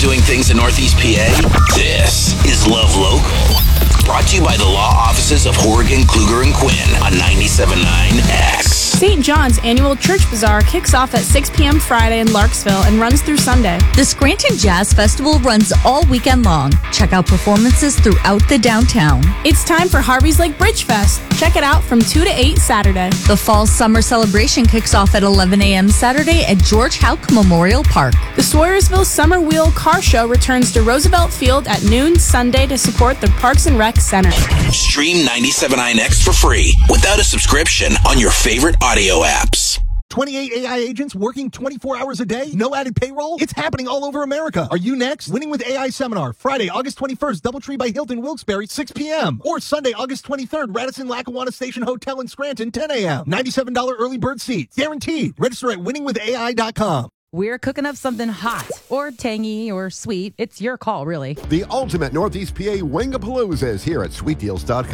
doing things in Northeast PA? This is Love Local. Brought to you by the law offices of Horgan, Kluger, and Quinn on 97.9 X. St. John's annual Church Bazaar kicks off at 6 p.m. Friday in Larksville and runs through Sunday. The Scranton Jazz Festival runs all weekend long. Check out performances throughout the downtown. It's time for Harvey's Lake Bridge Fest. Check it out from 2 to 8 Saturday. The Fall Summer Celebration kicks off at 11 a.m. Saturday at George Houck Memorial Park. The Sawyersville Summer Wheel Car Show returns to Roosevelt Field at noon Sunday to support the Parks and Rec Center. Stream 97.9 X for free without a subscription on your favorite audio apps. 28 AI agents working 24 hours a day? No added payroll? It's happening all over America. Are you next? Winning with AI Seminar, Friday, August 21st, Doubletree by Hilton Wilkes-Barre, 6 p.m. Or Sunday, August 23rd, Radisson Lackawanna Station Hotel in Scranton, 10 a.m. $97 early bird seats. Guaranteed. Register at winningwithai.com. We're cooking up something hot or tangy or sweet. It's your call, really. The ultimate Northeast PA Wingapalooza is here at sweetdeals.com.